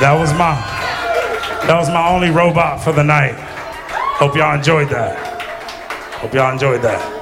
That was my only robot for the night. Hope y'all enjoyed that.